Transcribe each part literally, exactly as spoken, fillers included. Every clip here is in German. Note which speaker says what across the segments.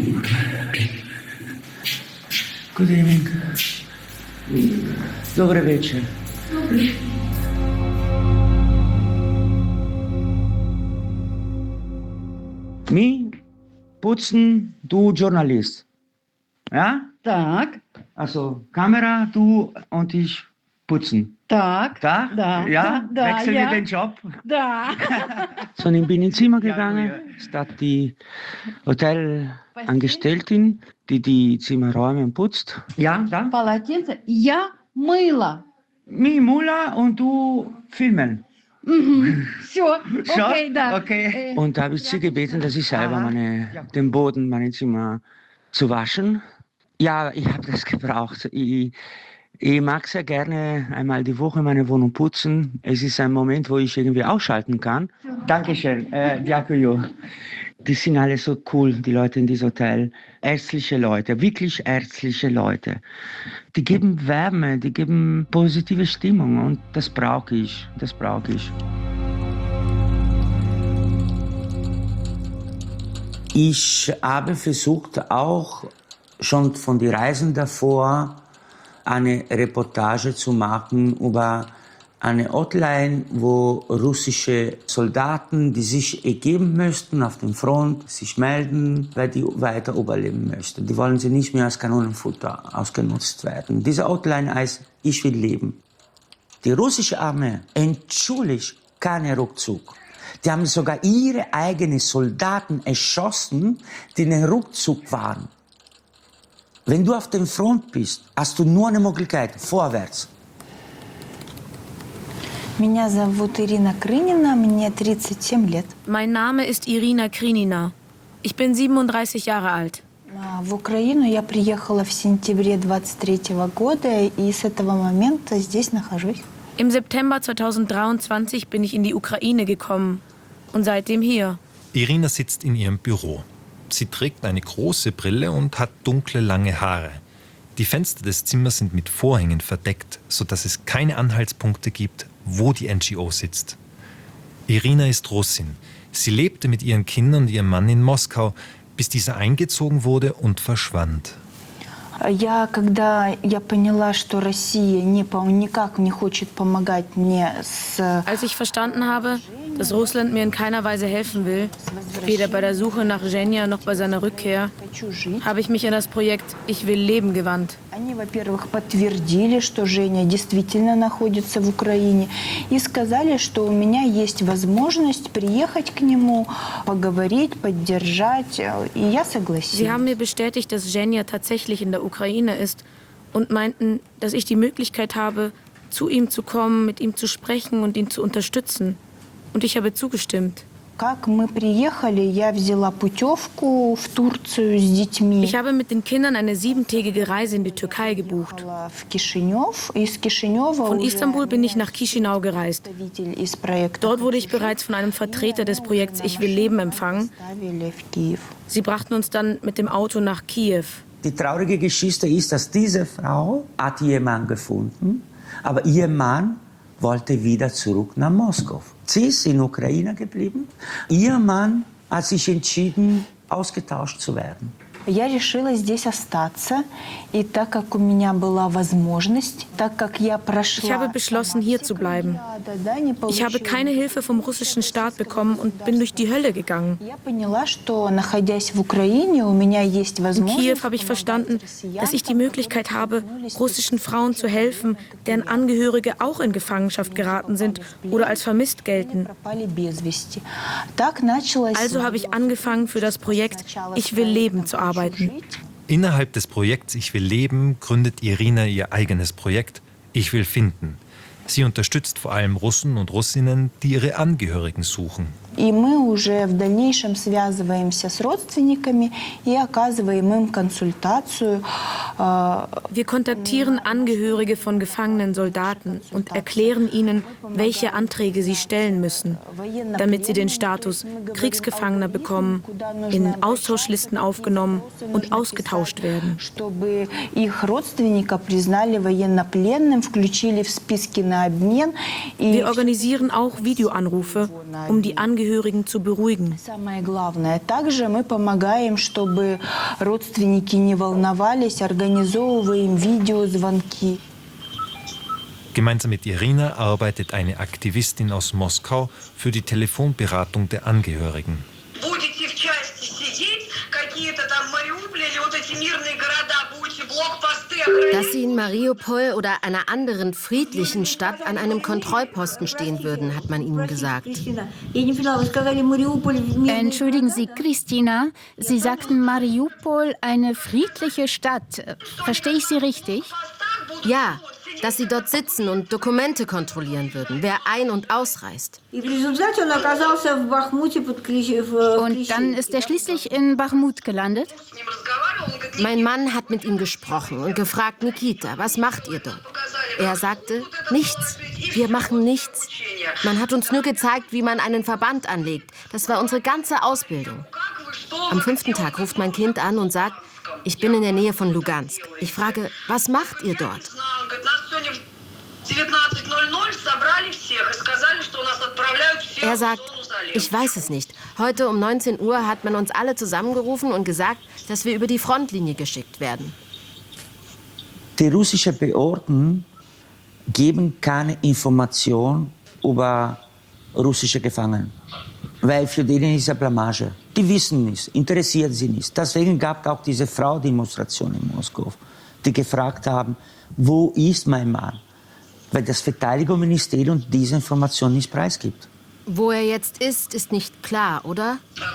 Speaker 1: Good evening. Dobry wieczór. Mi putzen, du Journalist. Ja?
Speaker 2: Так,
Speaker 1: Also Kamera, du und ich putzen.
Speaker 2: так,
Speaker 1: Da?
Speaker 2: да,
Speaker 1: Ja?
Speaker 2: да,
Speaker 1: Wechseln
Speaker 2: я,
Speaker 1: wir den Job?
Speaker 2: да.
Speaker 1: So, ich bin ins Zimmer
Speaker 2: Ja,
Speaker 1: gegangen,
Speaker 2: ja.
Speaker 1: statt die Hotelangestellten, die die Zimmer räumen und putzt. Ja, da?
Speaker 2: Полотенце я мыла.
Speaker 1: Mi Mula und du filmen.
Speaker 2: Mhm. Все,
Speaker 1: Schon?
Speaker 2: okay, да.
Speaker 1: Okay.
Speaker 2: Äh,
Speaker 1: Und da habe ich sie gebeten, dass ich selber
Speaker 2: Aha.
Speaker 1: meine, den Boden meines Zimmer zu waschen. Ja, ich habe das gebraucht. Ich, ich mag sehr gerne einmal die Woche meine Wohnung putzen. Es ist ein Moment, wo ich irgendwie ausschalten kann. Dankeschön, äh, Diakojo. Die sind alle so cool, die Leute in diesem Hotel. Ärztliche Leute, wirklich ärztliche Leute. Die geben Wärme, die geben positive Stimmung und das brauche ich, das brauche ich. Ich habe versucht, auch schon von den Reisen davor eine Reportage zu machen über eine Hotline, wo russische Soldaten, die sich ergeben möchten auf dem Front, sich melden, weil die weiter überleben möchten. Die wollen sie nicht mehr als Kanonenfutter ausgenutzt werden. Diese Hotline heißt Ich will leben. Die russische Armee entschuldigt keinen Rückzug. Die haben sogar ihre eigenen Soldaten erschossen, die in den Rückzug waren. Wenn du auf dem Front bist, hast du nur eine Möglichkeit, vorwärts.
Speaker 3: Меня зовут Ирина Крынина, мне тридцать семь лет.
Speaker 4: Mein Name ist Irina Krynina. Ich bin siebenunddreißig Jahre alt.
Speaker 3: В Украину я приехала в сентябре двадцать третьего года и с этого момента здесь нахожусь.
Speaker 4: Im September zweitausenddreiundzwanzig bin ich in die Ukraine gekommen und seitdem hier.
Speaker 5: Irina sitzt in ihrem Büro. Sie trägt eine große Brille und hat dunkle, lange Haare. Die Fenster des Zimmers sind mit Vorhängen verdeckt, sodass es keine Anhaltspunkte gibt, wo die N G O sitzt. Irina ist Russin. Sie lebte mit ihren Kindern und ihrem Mann in Moskau, bis dieser eingezogen wurde und verschwand.
Speaker 3: Я, когда я поняла, что Россия не, никак не хочет помогать мне с...
Speaker 4: Als ich verstanden habe, dass Russland mir in keiner Weise helfen will, weder bei der Suche nach Zhenya noch bei seiner Rückkehr, habe ich mich an das Projekt Ich will leben gewandt.
Speaker 3: Они, во-первых, подтвердили, что Женя действительно находится в Украине, и сказали, что у меня есть возможность приехать к нему, поговорить, поддержать, и я согласилась.
Speaker 4: Sie haben mir bestätigt, dass Zhenya tatsächlich in der Ukraine ist und meinten, dass ich die Möglichkeit habe, zu ihm zu kommen, mit ihm zu sprechen und ihn zu unterstützen. Und ich habe zugestimmt.
Speaker 3: Как мы приехали, я взяла путевку в Турцию с детьми.
Speaker 4: Ich habe mit den Kindern eine siebentägige Reise in die Türkei gebucht.
Speaker 3: В Кишинев, из Кишинева
Speaker 4: Von Istanbul bin ich nach Chisinau gereist.
Speaker 3: из проекта.
Speaker 4: Dort wurde ich bereits von einem Vertreter des Projekts Ich will leben empfangen. Sie brachten uns dann mit dem Auto nach Kiew.
Speaker 1: Die traurige Geschichte ist, dass diese Frau hat ihren Mann gefunden, aber ihr Mann wollte wieder zurück nach Moskau. Sie ist in der Ukraine geblieben. Ihr Mann hat sich entschieden, ausgetauscht zu werden.
Speaker 3: Я решила здесь остаться, и так как у меня была возможность, так как я прошла...
Speaker 4: Ich habe beschlossen, hier zu bleiben. Ich habe keine Hilfe vom russischen Staat bekommen und bin durch die Hölle gegangen.
Speaker 3: Я поняла, что, находясь в Украине, у меня есть
Speaker 4: In
Speaker 3: возможность...
Speaker 4: Kiew habe ich verstanden, dass ich die Möglichkeit habe, russischen Frauen zu helfen, deren Angehörige auch in Gefangenschaft geraten sind oder als vermisst gelten. Also habe ich angefangen, für das Projekt Ich will leben zu arbeiten.
Speaker 5: Innerhalb des Projekts Ich will leben gründet Irina ihr eigenes Projekt Ich will finden. Sie unterstützt vor allem Russen und Russinnen, die ihre Angehörigen suchen.
Speaker 3: И мы уже в дальнейшем связываемся с родственниками и оказываем им консультацию
Speaker 4: Wir kontaktieren Angehörige von gefangenen Soldaten und erklären ihnen, welche Anträge sie stellen müssen, damit sie den Status Kriegsgefangener bekommen, in Austauschlisten aufgenommen und ausgetauscht werden. Wir organisieren auch Videoanrufe, um die Angehörigen zu beruhigen.
Speaker 3: Также мы помогаем, чтобы родственники не волновались, организовываем видеозвонки.
Speaker 5: Gemeinsam mit Irina arbeitet eine Aktivistin aus Moskau für die Telefonberatung der Angehörigen.
Speaker 6: Dass sie in Mariupol oder einer anderen friedlichen Stadt an einem Kontrollposten stehen würden, hat man ihnen gesagt.
Speaker 7: Entschuldigen Sie, Christina, Sie sagten Mariupol eine friedliche Stadt. Verstehe ich Sie richtig?
Speaker 6: Ja, dass sie dort sitzen und Dokumente kontrollieren würden, wer ein- und ausreist.
Speaker 7: Und dann ist er schließlich in Bachmut gelandet?
Speaker 6: Mein Mann hat mit ihm gesprochen und gefragt, Nikita, was macht ihr dort? Er sagte, nichts. Wir machen nichts. Man hat uns nur gezeigt, wie man einen Verband anlegt. Das war unsere ganze Ausbildung. Am fünften Tag ruft mein Kind an und sagt, ich bin in der Nähe von Lugansk. Ich frage, was macht ihr dort? Er sagt, ich weiß es nicht. Heute um neunzehn Uhr hat man uns alle zusammengerufen und gesagt, dass wir über die Frontlinie geschickt werden.
Speaker 1: Die russischen Behörden geben keine Information über russische Gefangene, weil für die ist eine Blamage. Die wissen nicht, interessiert sie nicht. Deswegen gab es auch diese Frau-Demonstration in Moskau, die gefragt haben, wo ist mein Mann? Weil das Verteidigungsministerium diese Information nicht preisgibt.
Speaker 6: Wo er jetzt ist, ist nicht klar, oder?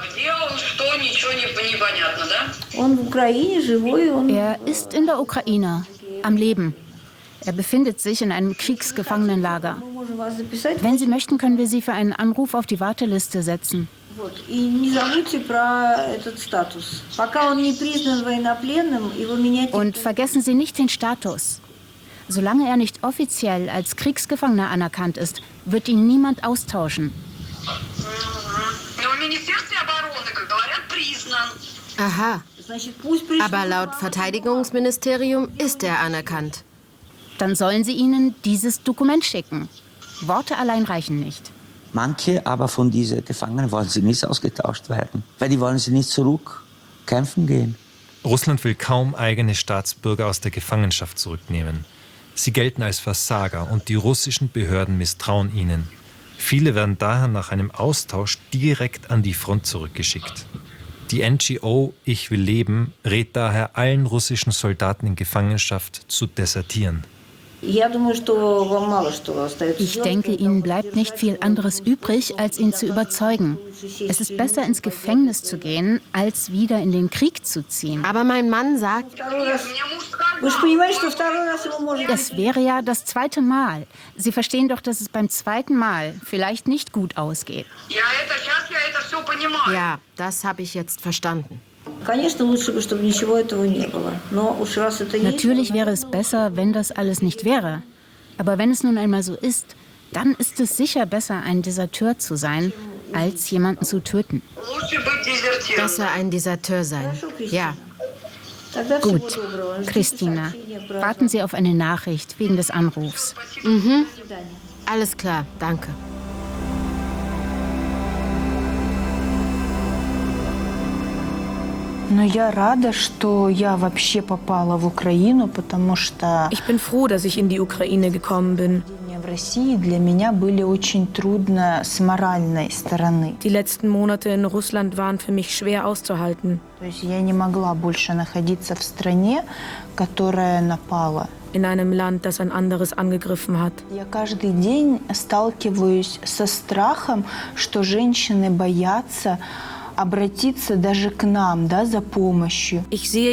Speaker 7: Er ist in der Ukraine, am Leben. Er befindet sich in einem Kriegsgefangenenlager. Wenn Sie möchten, können wir Sie für einen Anruf auf die Warteliste setzen. Und vergessen Sie nicht den Status. Solange er nicht offiziell als Kriegsgefangener anerkannt ist, wird ihn niemand austauschen.
Speaker 6: Aha. Aber laut Verteidigungsministerium ist er anerkannt.
Speaker 7: Dann sollen Sie ihnen dieses Dokument schicken. Worte allein reichen nicht.
Speaker 1: Manche aber von diesen Gefangenen wollen sie nicht ausgetauscht werden, weil die wollen sie nicht zurück kämpfen gehen.
Speaker 5: Russland will kaum eigene Staatsbürger aus der Gefangenschaft zurücknehmen. Sie gelten als Versager und die russischen Behörden misstrauen ihnen. Viele werden daher nach einem Austausch direkt an die Front zurückgeschickt. Die N G O Ich will leben rät daher allen russischen Soldaten in Gefangenschaft zu desertieren.
Speaker 7: Ich denke, Ihnen bleibt nicht viel anderes übrig, als ihn zu überzeugen. Es ist besser, ins Gefängnis zu gehen, als wieder in den Krieg zu ziehen.
Speaker 6: Aber mein Mann sagt,
Speaker 7: das wäre ja das zweite Mal. Sie verstehen doch, dass es beim zweiten Mal vielleicht nicht gut ausgeht.
Speaker 6: ja, das habe ich jetzt verstanden.
Speaker 7: Natürlich wäre es besser, wenn das alles nicht wäre. Aber wenn es nun einmal so ist, dann ist es sicher besser, ein Deserteur zu sein, als jemanden zu töten.
Speaker 6: Besser ein Deserteur sein. Ja.
Speaker 7: Gut, Christina, warten Sie auf eine Nachricht wegen des Anrufs.
Speaker 6: Mhm. Alles klar, danke.
Speaker 3: Но я рада, что я вообще попала в Украину, потому что
Speaker 4: Ich bin froh, dass ich in die Ukraine gekommen bin.
Speaker 3: в России для меня были очень трудно с моральной стороны.
Speaker 4: Die letzten Monate in Russland waren für mich schwer auszuhalten.
Speaker 3: То есть я не могла больше находиться в стране, которая напала.
Speaker 4: In einem Land, das ein anderes angegriffen hat.
Speaker 3: Я каждый день сталкиваюсь со страхом, что женщины боятся обратиться даже к нам, да, за помощью.
Speaker 4: Ich sehe